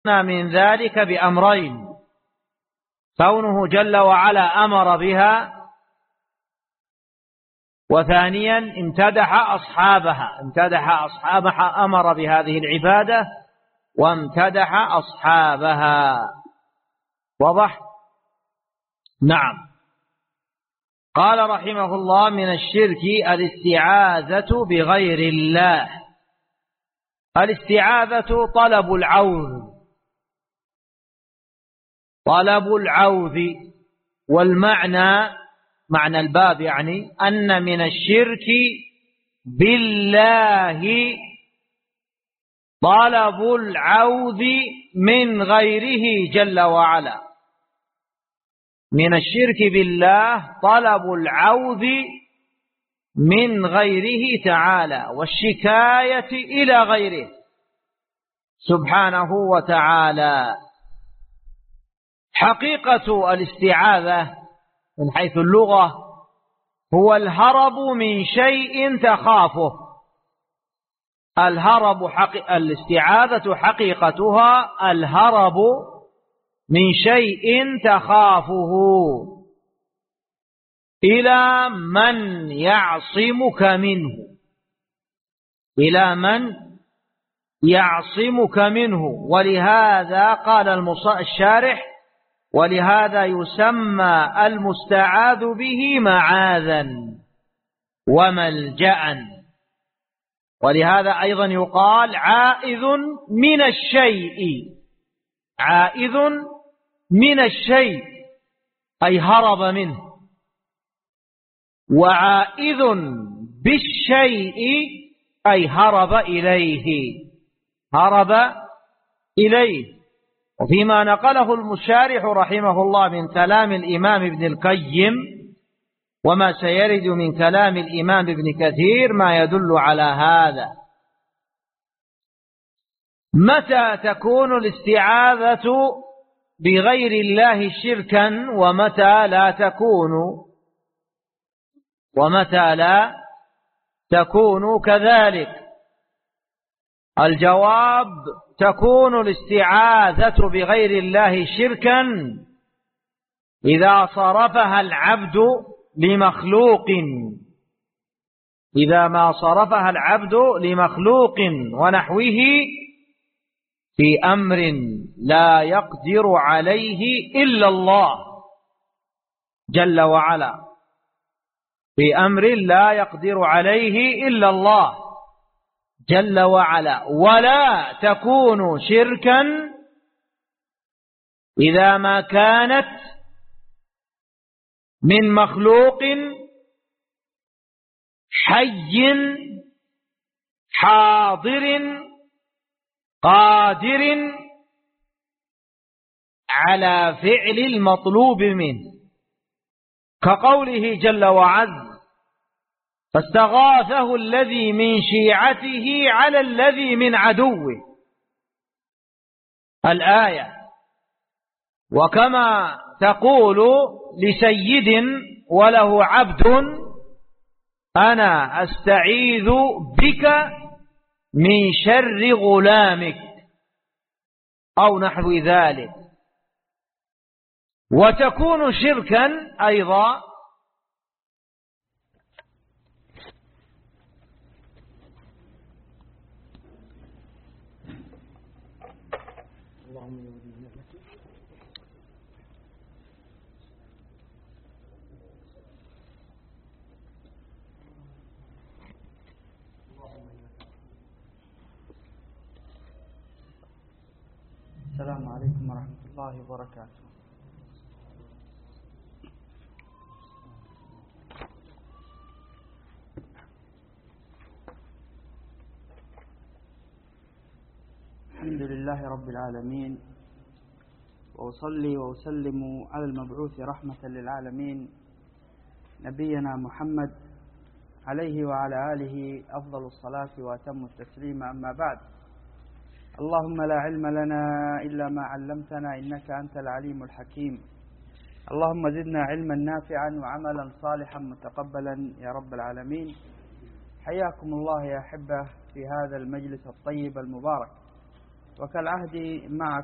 من ذلك بأمرين: كونه جل وعلا أمر بها، وثانيا امتدح أصحابها، أمر بهذه العبادة وامتدح أصحابها. واضح؟ نعم. قال رحمه الله: من الشرك الاستعاذة بغير الله. الاستعاذة طلب العوذ، والمعنى معنى الباب يعني أن من الشرك بالله طلب العوذ من غيره جل وعلا. من الشرك بالله طلب العوذ من غيره تعالى، والشكاية إلى غيره سبحانه وتعالى. حقيقة الاستعاذة من حيث اللغة هو الهرب من شيء تخافه. الاستعاذة حقيقتها الهرب من شيء تخافه إلى من يعصمك منه. ولهذا قال الشارح: ولهذا يسمى المستعاذ به معاذا وملجأ. ولهذا أيضا يقال عائذ من الشيء أي هرب منه، وعائذ بالشيء أي هرب إليه. وفيما نقله الشارح رحمه الله من كلام الإمام ابن القيم وما سيرد من كلام الإمام ابن كثير ما يدل على هذا. متى تكون الاستعاذة بغير الله شركا ومتى لا تكون كذلك؟ الجواب: تكون الاستعاذة بغير الله شركا إذا صرفها العبد لمخلوق ونحوه في أمر لا يقدر عليه إلا الله جل وعلا، ولا تكون شركا إذا ما كانت من مخلوق حي حاضر قادر على فعل المطلوب منه، كقوله جل وعز: فاستغاثه الذي من شيعته على الذي من عدوه، الآية. وكما تقول لسيد وله عبد: أنا أستعيذ بك من شر غلامك، أو نحو ذلك. وتكون شركا أيضا السلام عليكم ورحمة الله وبركاته. الحمد لله رب العالمين، وأصلي وأسلم على المبعوث رحمة للعالمين نبينا محمد عليه وعلى آله أفضل الصلاة وأتم التسليم. أما بعد، اللهم لا علم لنا إلا ما علمتنا إنك أنت العليم الحكيم. اللهم زدنا علما نافعا وعملا صالحا متقبلا يا رب العالمين. حياكم الله يا أحبة في هذا المجلس الطيب المبارك، وكالعهد معكم